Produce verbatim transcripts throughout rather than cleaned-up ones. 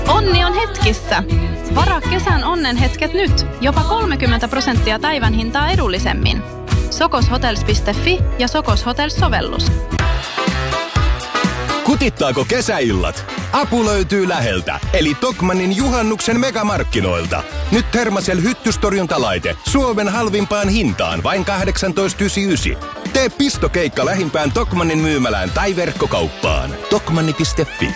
Onni on hetkissä. Varaa kesän onnenhetket nyt. Jopa kolmekymmentä prosenttia päivän hintaa edullisemmin. sokoshotels piste fi ja Sokos Hotels-sovellus. Kutittaako kesäillat? Apu löytyy läheltä, eli Tokmannin juhannuksen megamarkkinoilta. Nyt Thermacell hyttystorjuntalaite Suomen halvimpaan hintaan vain kahdeksantoista yhdeksänkymmentäyhdeksän. Tee pistokeikka lähimpään Tokmannin myymälään tai verkkokauppaan. Tokmanni piste fi.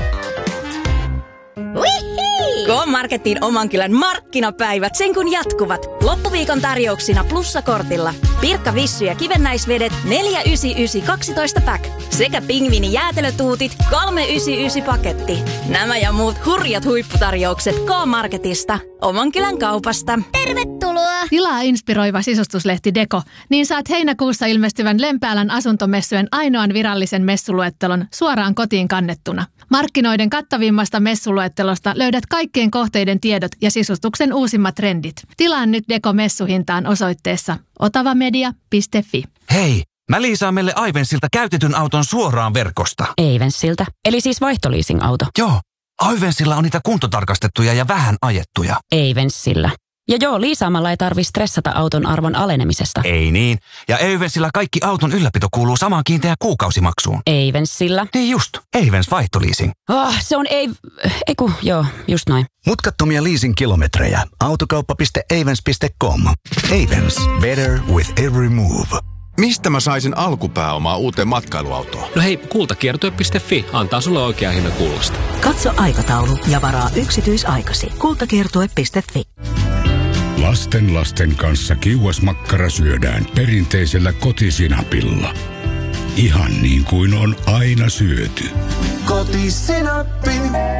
K-Marketin oman kylän markkinapäivät sen kun jatkuvat. Loppuviikon tarjouksina plussakortilla. Pirkka Vissy ja kivennäisvedet neljä yhdeksänkymmentäyhdeksän kaksitoista pack. Sekä pingviini jäätelötuutit kolme yhdeksänkymmentäyhdeksän paketti. Nämä ja muut hurjat huipputarjoukset K-Marketista. Oman kylän kaupasta. Tervetuloa! Tilaa inspiroiva sisustuslehti Deko, niin saat heinäkuussa ilmestyvän Lempäälän asuntomessujen ainoan virallisen messuluettelon suoraan kotiin kannettuna. Markkinoiden kattavimmasta messuluettelosta löydät kaikkien kohteiden tiedot ja sisustuksen uusimmat trendit. Tilaa nyt Deko messuhintaan osoitteessa otavamedia piste fi. Hei, mä liisaan meille Aivensilta käytetyn auton suoraan verkosta. Aivensilta? Eli siis vaihtoliising-auto? Joo, Aivensilla on niitä kuntotarkastettuja ja vähän ajettuja. Aivensillä. Ja joo, liisaamalla ei tarvi stressata auton arvon alenemisesta. Ei niin. Ja Aivensillä kaikki auton ylläpito kuuluu samaan kiinteään kuukausimaksuun. Aivensillä? Niin just. Aivens vaihtoliising. Oh, se on ei... Eiku, joo, just noin. Mutkattomia leasing-kilometrejä. Autokauppa piste aivens piste com. Aivens. Better with every move. Mistä mä saisin alkupääomaa uuteen matkailuautoon? No hei, kultakiertue piste fi antaa sulle oikea hinta kullasta. Katso aikataulu ja varaa yksityisaikasi. kultakiertue piste fi. Lasten lasten kanssa kiuasmakkara syödään perinteisellä kotisinapilla. Ihan niin kuin on aina syöty. Kotisinappi.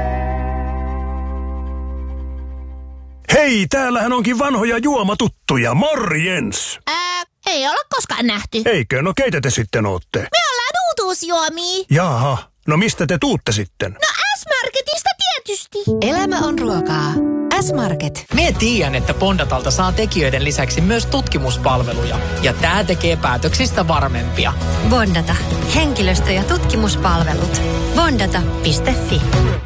Hei, täällähän onkin vanhoja juomatuttuja. Morjens! Ää, ei olla koskaan nähty. Eikö? No keitä te sitten ootte? Me ollaan uutuusjuomia. Jaha, no mistä te tuutte sitten? No S-Marketista tietysti. Elämä on ruokaa. S-Market. Mie tiedän, että Bondatalta saa tekijöiden lisäksi myös tutkimuspalveluja. Ja tää tekee päätöksistä varmempia. Bondata. Henkilöstö- ja tutkimuspalvelut. Bondata piste fi.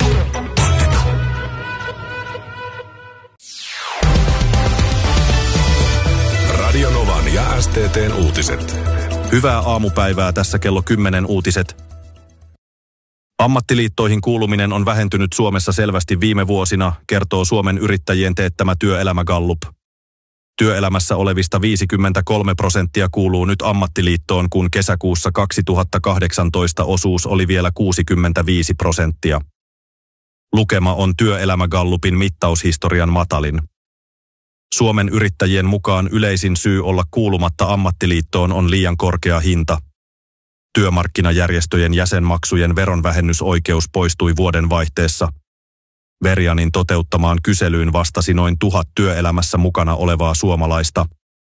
Radio Novan ja S T T:n uutiset. Hyvää aamupäivää, tässä kello kymmenen uutiset. Ammattiliittoihin kuuluminen on vähentynyt Suomessa selvästi viime vuosina, kertoo Suomen yrittäjien teettämä työelämägallup. Työelämässä olevista viisikymmentäkolme prosenttia kuuluu nyt ammattiliittoon, kun kesäkuussa kaksituhattakahdeksantoista osuus oli vielä kuusikymmentäviisi prosenttia. Lukema on työelämägallupin mittaushistorian matalin. Suomen yrittäjien mukaan yleisin syy olla kuulumatta ammattiliittoon on liian korkea hinta. Työmarkkinajärjestöjen jäsenmaksujen veronvähennysoikeus poistui vuoden vaihteessa. Verianin toteuttamaan kyselyyn vastasi noin tuhat työelämässä mukana olevaa suomalaista.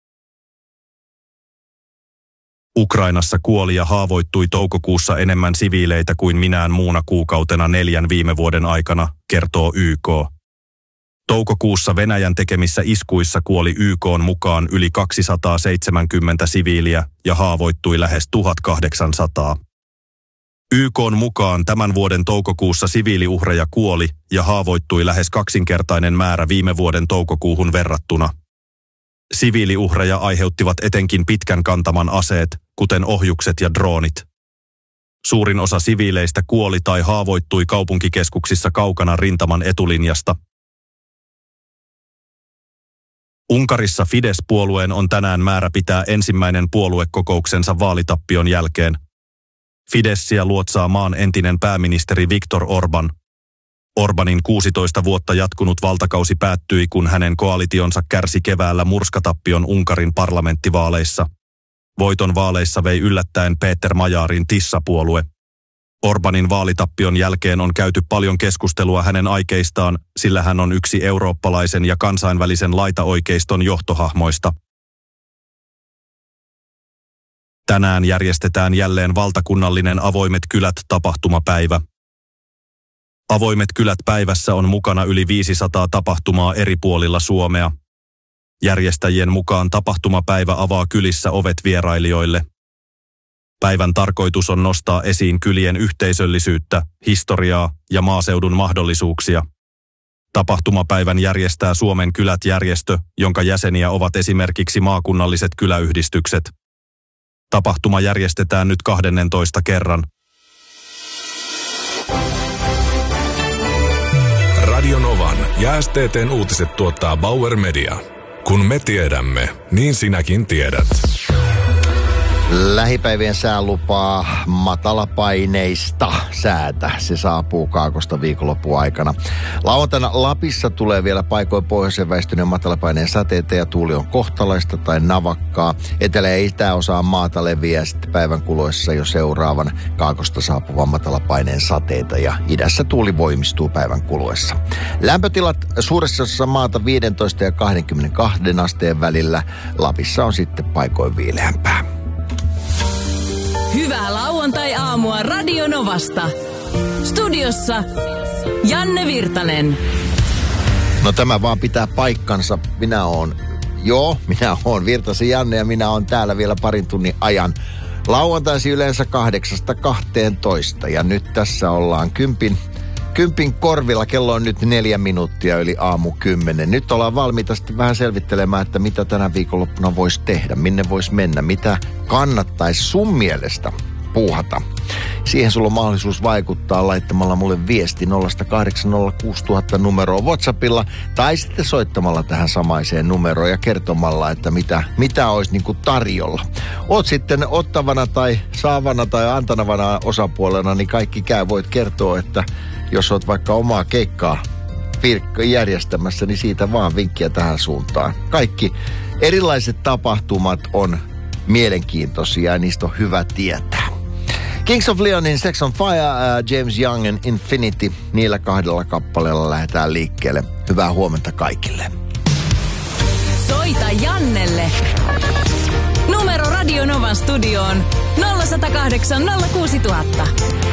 Ukrainassa kuoli ja haavoittui toukokuussa enemmän siviileitä kuin minään muuna kuukautena neljän viime vuoden aikana, kertoo Y K. Toukokuussa Venäjän tekemissä iskuissa kuoli Y K:n mukaan yli kaksisataaseitsemänkymmentä siviiliä ja haavoittui lähes tuhatkahdeksansataa. Y K:n mukaan tämän vuoden toukokuussa siviiliuhreja kuoli ja haavoittui lähes kaksinkertainen määrä viime vuoden toukokuuhun verrattuna. Siviiliuhreja aiheuttivat etenkin pitkän kantaman aseet, kuten ohjukset ja droonit. Suurin osa siviileistä kuoli tai haavoittui kaupunkikeskuksissa kaukana rintaman etulinjasta. Unkarissa Fidesz-puolueen on tänään määrä pitää ensimmäinen puoluekokouksensa vaalitappion jälkeen. Fideszia luotsaa maan entinen pääministeri Viktor Orban. Orbanin kuusitoista vuotta jatkunut valtakausi päättyi, kun hänen koalitionsa kärsi keväällä murskatappion Unkarin parlamenttivaaleissa. Voiton vaaleissa vei yllättäen Peter Majarin Tissa-puolue. Orbanin vaalitappion jälkeen on käyty paljon keskustelua hänen aikeistaan, sillä hän on yksi eurooppalaisen ja kansainvälisen laitaoikeiston johtohahmoista. Tänään järjestetään jälleen valtakunnallinen Avoimet kylät -tapahtumapäivä. Avoimet kylät -päivässä on mukana yli viisisataa tapahtumaa eri puolilla Suomea. Järjestäjien mukaan tapahtumapäivä avaa kylissä ovet vierailijoille. Päivän tarkoitus on nostaa esiin kylien yhteisöllisyyttä, historiaa ja maaseudun mahdollisuuksia. Tapahtumapäivän järjestää Suomen kylät järjestö, jonka jäseniä ovat esimerkiksi maakunnalliset kyläyhdistykset. Tapahtuma järjestetään nyt kahdennentoista kerran. Radio Novan ja S T T:n uutiset tuottaa Bauer Media. Kun me tiedämme, niin sinäkin tiedät. Lähipäivien sää lupaa matalapaineista säätä. Se saapuu Kaakosta viikonlopun aikana. Lauantaina Lapissa tulee vielä paikoin pohjoisen väistyneen matalapaineen sateita ja tuuli on kohtalaista tai navakkaa. Etelä- ja itäosaan maata leviää sitten päivän kuluessa jo seuraavan Kaakosta saapuvan matalapaineen sateita ja idässä tuuli voimistuu päivän kuluessa. Lämpötilat suuressa osassa maata viisitoista ja kaksikymmentäkaksi asteen välillä. Lapissa on sitten paikoin viileämpää. Hyvää lauantai-aamua Radio Novasta. Studiossa Janne Virtanen. No tämä vaan pitää paikkansa. Minä oon, joo, minä oon Virtasen Janne ja minä oon täällä vielä parin tunnin ajan. Lauantaisi yleensä kahdeksasta kahteentoista ja nyt tässä ollaan kympin, kympin korvilla. Kello on nyt neljä minuuttia yli aamu kymmenen. Nyt ollaan valmiita sitten vähän selvittelemään, että mitä tänä viikonloppuna voisi tehdä, minne voisi mennä, mitä kannattaisi sun mielestä puuhata. Siihen sulla on mahdollisuus vaikuttaa laittamalla mulle viesti nolla kahdeksan nolla kuusi nolla nolla nolla numeroa WhatsAppilla tai sitten soittamalla tähän samaiseen numeroon ja kertomalla, että mitä, mitä olisi niin kuin tarjolla. Oot sitten ottavana tai saavana tai antanavana osapuolena, niin kaikki käy. Voit kertoa, että jos oot vaikka omaa keikkaa järjestämässä, niin siitä vaan vinkkiä tähän suuntaan. Kaikki erilaiset tapahtumat on mielenkiintoisia ja niistä on hyvä tietää. Kings of Leonin Sex on Fire, uh, James Youngin Infinity, niillä kahdella kappaleella lähdetään liikkeelle. Hyvää huomenta kaikille. Soita Jannelle. Numero Radio Novan studioon nolla yksi nolla kahdeksan nolla kuusi nolla nolla nolla.